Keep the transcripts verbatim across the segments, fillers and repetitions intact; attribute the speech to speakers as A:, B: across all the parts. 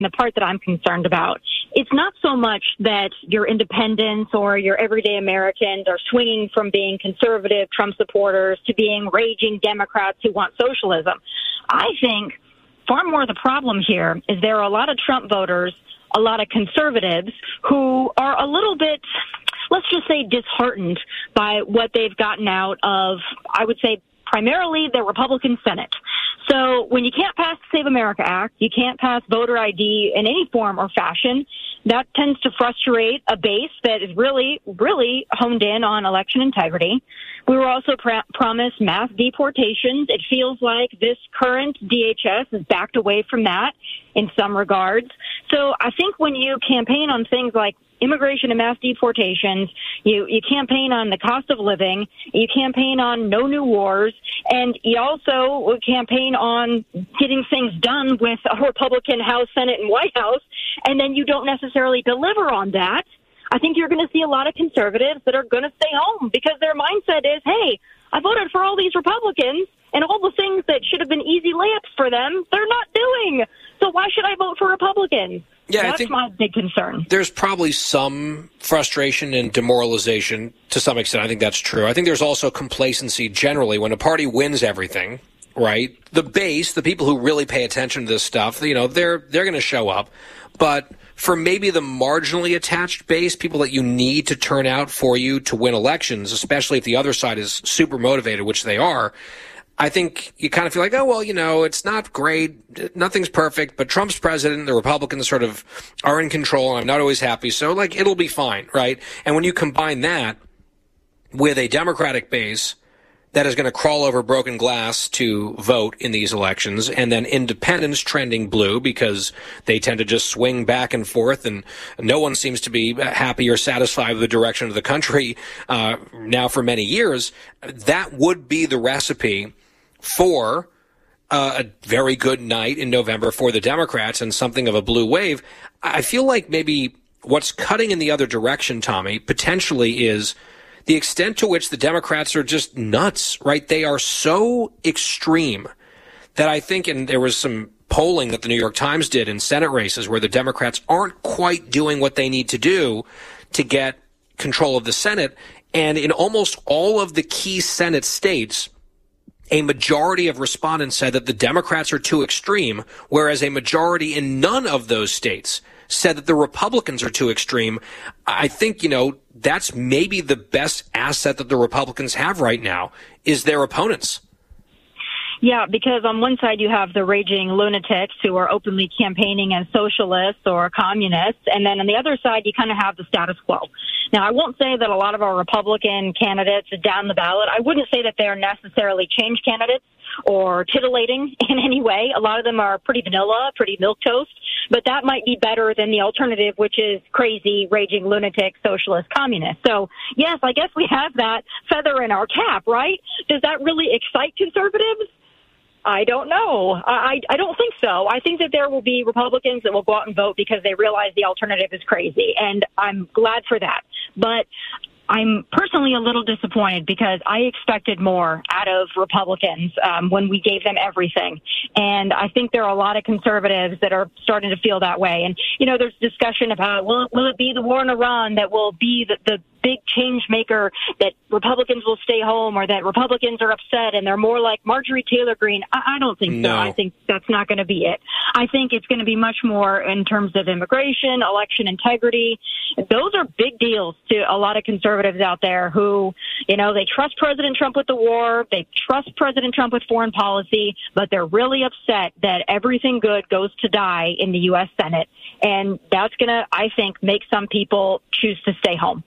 A: the part that I'm concerned about, it's not so much that your independents or your everyday Americans are swinging from being conservative Trump supporters to being raging Democrats who want socialism. I think far more the problem here is there are a lot of Trump voters, a lot of conservatives who are a little bit, let's just say, disheartened by what they've gotten out of, I would say, primarily the Republican Senate. So when you can't pass the Save America Act, you can't pass voter I D in any form or fashion, that tends to frustrate a base that is really, really honed in on election integrity. We were also pr- promised mass deportations. It feels like this current D H S has backed away from that in some regards. So I think when you campaign on things like immigration and mass deportations, you, you campaign on the cost of living, you campaign on no new wars, and you also campaign on getting things done with a Republican House, Senate, and White House, and then you don't necessarily deliver on that. I think you're going to see a lot of conservatives that are going to stay home because their mindset is, hey, I voted for all these Republicans, and all the things that should have been easy layups for them, they're not doing. So why should I vote for Republicans?
B: Yeah,
A: That's
B: I think
A: my big concern.
B: There's probably some frustration and demoralization to some extent. I think that's true. I think there's also complacency generally when a party wins everything, right? The base, the people who really pay attention to this stuff, you know, they're they're going to show up. But for maybe the marginally attached base, people that you need to turn out for you to win elections, especially if the other side is super motivated, which they are, I think you kind of feel like, oh, well, you know, it's not great. Nothing's perfect, but Trump's president. The Republicans sort of are in control, and I'm not always happy. So, like, it'll be fine, right? And when you combine that with a Democratic base that is going to crawl over broken glass to vote in these elections, and then independents trending blue because they tend to just swing back and forth, and no one seems to be happy or satisfied with the direction of the country uh, now for many years, that would be the recipe for uh, a very good night in November for the Democrats and something of a blue wave. I feel like maybe what's cutting in the other direction, Tommy, potentially is the extent to which the Democrats are just nuts, right? They are so extreme that I think, and there was some polling that the New York Times did in Senate races where the Democrats aren't quite doing what they need to do to get control of the Senate. And in almost all of the key Senate states, a majority of respondents said that the Democrats are too extreme, whereas a majority in none of those states said that the Republicans are too extreme. I think, you know, that's maybe the best asset that the Republicans have right now is their opponents.
A: Yeah, because on one side you have the raging lunatics who are openly campaigning as socialists or communists, and then on the other side you kind of have the status quo. Now, I won't say that a lot of our Republican candidates are down the ballot. I wouldn't say that they're necessarily change candidates or titillating in any way. A lot of them are pretty vanilla, pretty milquetoast, but that might be better than the alternative, which is crazy, raging lunatic, socialist, communist. So, yes, I guess we have that feather in our cap, right? Does that really excite conservatives? I don't know. I, I don't think so. I think that there will be Republicans that will go out and vote because they realize the alternative is crazy, and I'm glad for that. But I'm personally a little disappointed because I expected more out of Republicans um, when we gave them everything. And I think there are a lot of conservatives that are starting to feel that way. And, you know, there's discussion about, will, will it be the war in Iran that will be the, the big change maker, that Republicans will stay home, or that Republicans are upset and they're more like Marjorie Taylor Greene? I, I don't think
B: no.
A: so. I think that's not going to be it. I think it's going to be much more in terms of immigration, election integrity. Those are big deals to a lot of conservatives out there who, you know, they trust President Trump with the war, they trust President Trump with foreign policy, but they're really upset that everything good goes to die in the U S Senate. And that's going to, I think, make some people choose to stay home.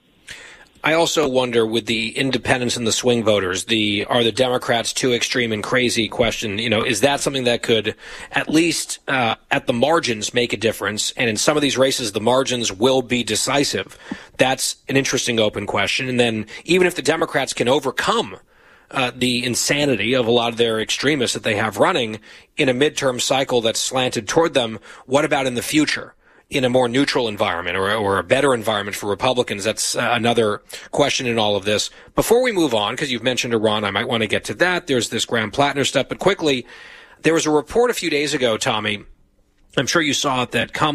B: I also wonder, with the independents and the swing voters, the are the Democrats too extreme and crazy question, you know, is that something that could at least uh, at the margins make a difference? And in some of these races, the margins will be decisive. That's an interesting open question. And then even if the Democrats can overcome uh, the insanity of a lot of their extremists that they have running in a midterm cycle that's slanted toward them, what about in the future? In a more neutral environment or, or a better environment for Republicans? That's uh, another question in all of this. Before we move on, because you've mentioned Iran, I might want to get to that. There's this Graham Plattner stuff. But quickly, there was a report a few days ago, Tommy, I'm sure you saw it that Kamala